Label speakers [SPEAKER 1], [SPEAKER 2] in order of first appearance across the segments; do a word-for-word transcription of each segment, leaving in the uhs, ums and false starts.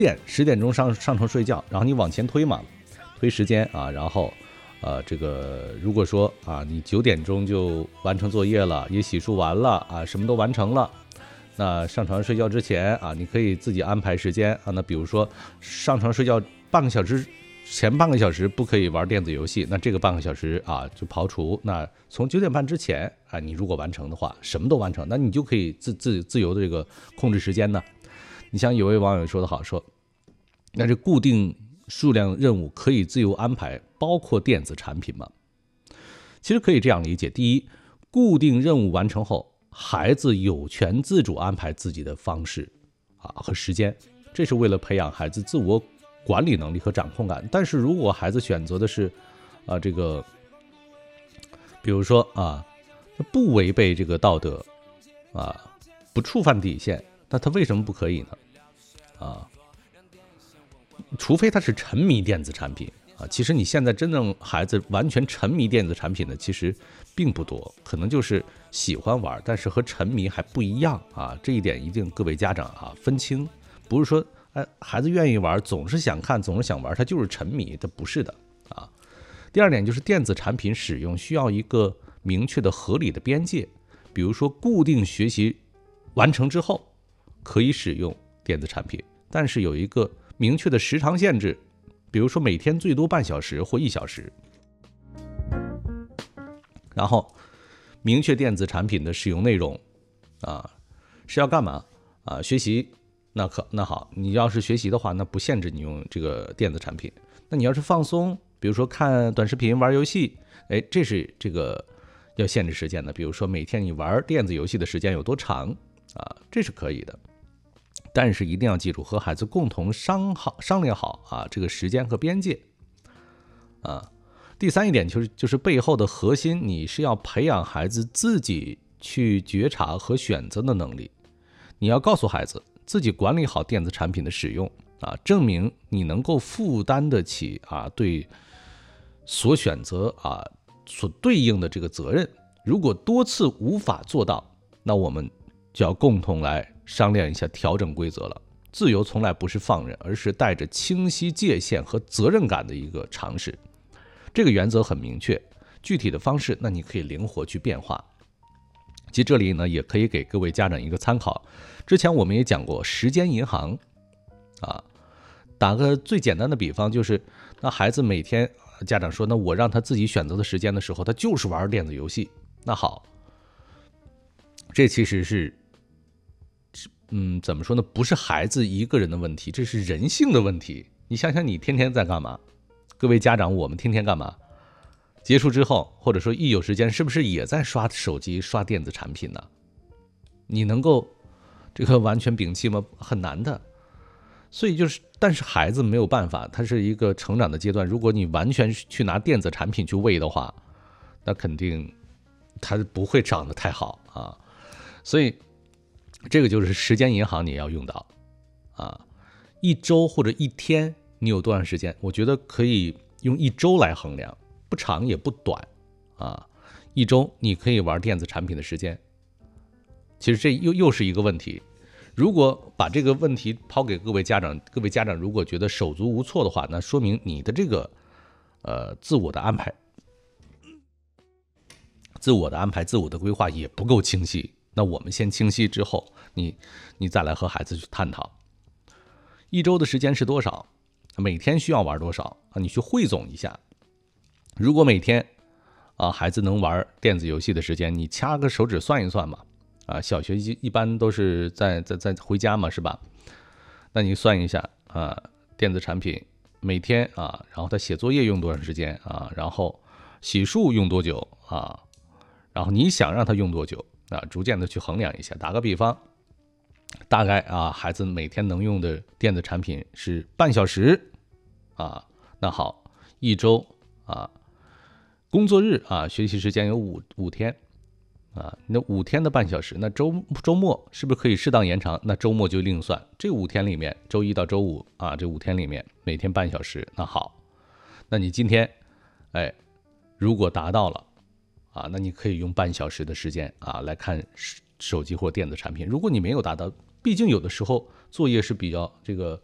[SPEAKER 1] 点十点钟上上床睡觉，然后你往前推嘛，推时间啊，然后呃这个如果说啊你九点钟就完成作业了，也洗漱完了啊，什么都完成了，那上床睡觉之前啊，你可以自己安排时间啊，那比如说上床睡觉半个小时。前半个小时不可以玩电子游戏，那这个半个小时啊就刨除。那从九点半之前啊，你如果完成的话，什么都完成，那你就可以自自自由的这个控制时间呢。你像有位网友说的好，说那这固定数量任务可以自由安排，包括电子产品吗？其实可以这样理解：第一，固定任务完成后，孩子有权自主安排自己的方式啊和时间，这是为了培养孩子自我管理能力和掌控感。但是如果孩子选择的是啊这个比如说啊不违背这个道德啊不触犯底线，那他为什么不可以呢？啊除非他是沉迷电子产品啊，其实你现在真正孩子完全沉迷电子产品的其实并不多，可能就是喜欢玩，但是和沉迷还不一样啊，这一点一定各位家长啊分清，不是说哎，孩子愿意玩，总是想看，总是想玩，他就是沉迷，这不是的啊。第二点就是电子产品使用需要一个明确的合理的边界，比如说固定学习完成之后可以使用电子产品，但是有一个明确的时长限制，比如说每天最多半小时或一小时。然后明确电子产品的使用内容啊是要干嘛啊？学习。那可那好，你要是学习的话，那不限制你用这个电子产品。那你要是放松，比如说看短视频、玩游戏，哎，这是这个要限制时间的。比如说每天你玩电子游戏的时间有多长啊，这是可以的。但是一定要记住，和孩子共同商好商量好啊这个时间和边界啊。第三一点就是就是背后的核心，你是要培养孩子自己去觉察和选择的能力。你要告诉孩子，自己管理好电子产品的使用啊，证明你能够负担得起啊对所选择啊所对应的这个责任。如果多次无法做到，那我们就要共同来商量一下调整规则了。自由从来不是放任，而是带着清晰界限和责任感的一个尝试。这个原则很明确，具体的方式那你可以灵活去变化。其实这里呢，也可以给各位家长一个参考。之前我们也讲过时间银行啊，打个最简单的比方，就是那孩子每天家长说，那我让他自己选择的时间的时候，他就是玩电子游戏。那好，这其实是嗯怎么说呢？不是孩子一个人的问题，这是人性的问题。你想想，你天天在干嘛？各位家长，我们天天干嘛？结束之后，或者说一有时间，是不是也在刷手机、刷电子产品呢？你能够这个完全摒弃吗？很难的。所以就是，但是孩子没有办法，他是一个成长的阶段。如果你完全去拿电子产品去喂的话，那肯定他不会长得太好啊。所以这个就是时间银行你要用到啊。一周或者一天你有多长时间？我觉得可以用一周来衡量。不长也不短啊，一周你可以玩电子产品的时间，其实这又又是一个问题。如果把这个问题抛给各位家长，各位家长如果觉得手足无措的话，那说明你的这个呃自我的安排、自我的安排、自我的规划也不够清晰。那我们先清晰之后，你你再来和孩子去探讨，一周的时间是多少，每天需要玩多少啊？你去汇总一下。如果每天啊孩子能玩电子游戏的时间，你掐个手指算一算嘛，啊小学一般都是在在在回家嘛，是吧？那你算一下啊，电子产品每天啊，然后他写作业用多长时间啊，然后洗漱用多久啊，然后你想让他用多久啊，逐渐的去衡量一下。打个比方，大概啊孩子每天能用的电子产品是半小时啊，那好，一周啊。工作日啊，学习时间有五五天啊，那五天的半小时，那周周末是不是可以适当延长？那周末就另算。这五天里面，周一到周五啊，这五天里面每天半小时，那好，那你今天，哎，如果达到了啊，那你可以用半小时的时间啊来看手机或电子产品。如果你没有达到，毕竟有的时候作业是比较这个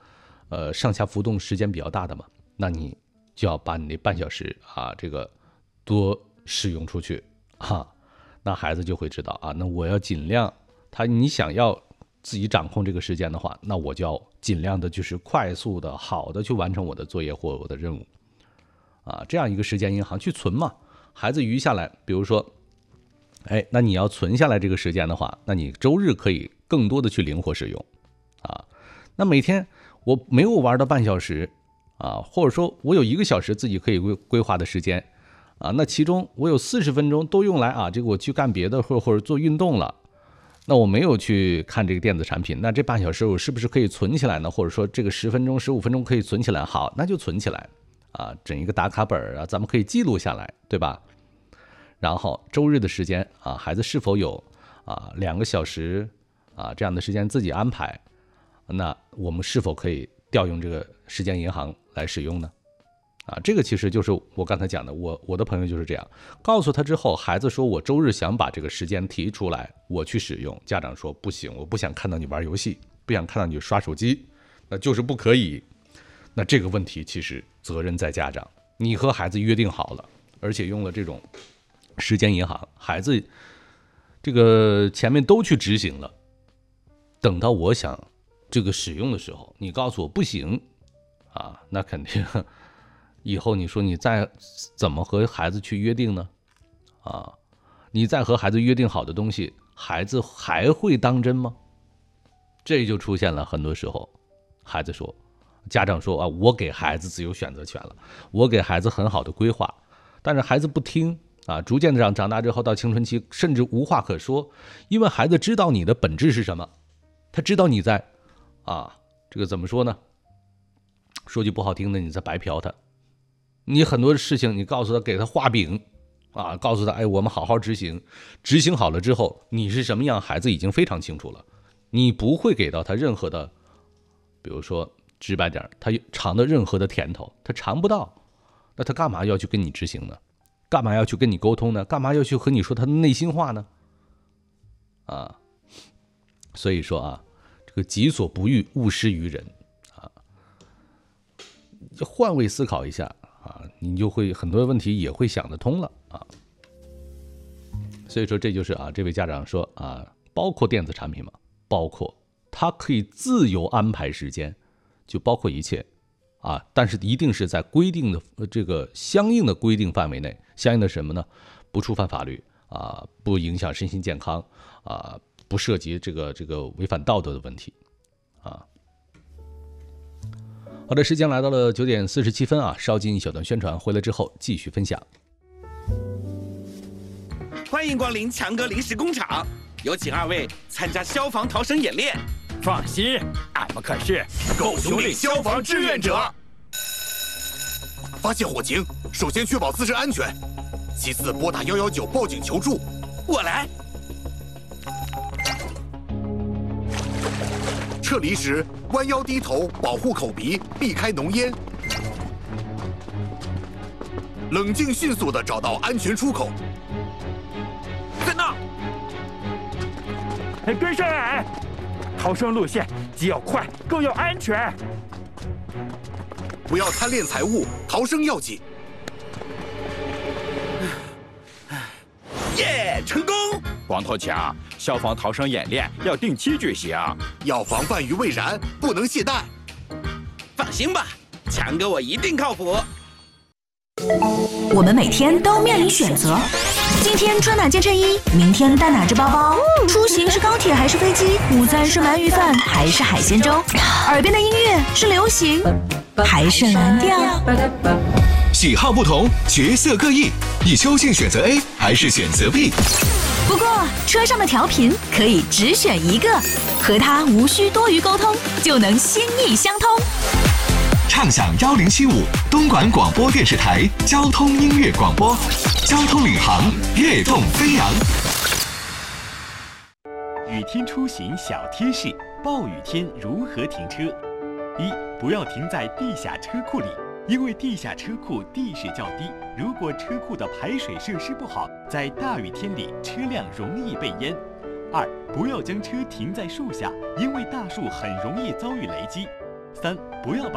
[SPEAKER 1] 呃上下浮动时间比较大的嘛，那你就要把你那半小时啊这个多使用出去啊，那孩子就会知道啊，那我要尽量他你想要自己掌控这个时间的话，那我就要尽量的就是快速的好的去完成我的作业或我的任务啊，这样一个时间银行去存嘛，孩子余下来，比如说哎，那你要存下来这个时间的话，那你周日可以更多的去灵活使用啊。那每天我没有玩到半小时啊，或者说我有一个小时自己可以规规划的时间啊，那其中我有四十分钟都用来啊，这个我去干别的或或者做运动了，那我没有去看这个电子产品，那这半小时我是不是可以存起来呢？或者说这个十分钟、十五分钟可以存起来？好，那就存起来啊，整一个打卡本啊，咱们可以记录下来，对吧？然后周日的时间啊，孩子是否有啊两个小时啊这样的时间自己安排，那我们是否可以调用这个时间银行来使用呢？啊，这个其实就是我刚才讲的，我我的朋友就是这样，告诉他之后，孩子说我周日想把这个时间提出来，我去使用，家长说不行，我不想看到你玩游戏，不想看到你刷手机，那就是不可以。那这个问题其实责任在家长，你和孩子约定好了，而且用了这种时间银行，孩子这个前面都去执行了，等到我想这个使用的时候，你告诉我不行啊，那肯定以后你说你再怎么和孩子去约定呢？啊，你再和孩子约定好的东西，孩子还会当真吗？这就出现了很多时候，孩子说，家长说啊，我给孩子自由选择权了，我给孩子很好的规划，但是孩子不听啊，逐渐的长长大之后到青春期，甚至无话可说，因为孩子知道你的本质是什么，他知道你在啊，这个怎么说呢？说句不好听的，你在白嫖他。你很多事情，你告诉他，给他画饼啊，告诉他，哎，我们好好执行，执行好了之后，你是什么样，孩子已经非常清楚了。你不会给到他任何的，比如说直白点，他尝的任何的甜头，他尝不到，那他干嘛要去跟你执行呢？干嘛要去跟你沟通呢？干嘛要去和你说他的内心话呢？啊，所以说啊，这个己所不欲，勿施于人啊，就换位思考一下。啊，你就会很多问题也会想得通了啊，所以说这就是啊，这位家长说啊，包括电子产品嘛，包括他可以自由安排时间，就包括一切啊，但是一定是在规定的这个相应的规定范围内，相应的什么呢？不触犯法律啊，不影响身心健康啊，不涉及这个这个违反道德的问题啊。好的，时间来到了九点四十七分啊，稍进一小段宣传，回来之后继续分享。
[SPEAKER 2] 欢迎光临强哥临时工厂，有请二位参加消防逃生演练。
[SPEAKER 3] 放心，俺们可是
[SPEAKER 4] 狗熊岭消防志愿者。发现火情，首先确保自身安全，其次拨打一一九报警求助。
[SPEAKER 2] 我来。
[SPEAKER 4] 撤离时弯腰低头，保护口鼻，避开浓烟。冷静迅速地找到安全出口。
[SPEAKER 2] 在那！
[SPEAKER 3] 跟上来！逃生路线既要快，更要安全。
[SPEAKER 4] 不要贪恋财物，逃生要紧。
[SPEAKER 2] 耶，成功！
[SPEAKER 3] 光头强，消防逃生演练要定期举行，
[SPEAKER 4] 要防范于未然，不能懈怠。
[SPEAKER 2] 放心吧，强哥我一定靠谱。
[SPEAKER 5] 我们每天都面临选择，今天穿哪件衬衣，明天带哪只包包，出行是高铁还是飞机，午餐是鳗鱼饭还是海鲜粥，耳边的音乐是流行还是蓝调。
[SPEAKER 6] 喜好不同，角色各异，你究竟选择 A 还是选择 B？
[SPEAKER 5] 不过车上的调频可以只选一个，和它无需多余沟通，就能心意相通。
[SPEAKER 6] 畅享幺零七五东莞广播电视台交通音乐广播，交通领航，跃动飞扬。
[SPEAKER 7] 雨天出行小贴士：暴雨天如何停车？一、不要停在地下车库里，因为地下车库地势较低，如果车库的排水设施不好，在大雨天里车辆容易被淹。二、不要将车停在树下，因为大树很容易遭遇雷击。 三，不要把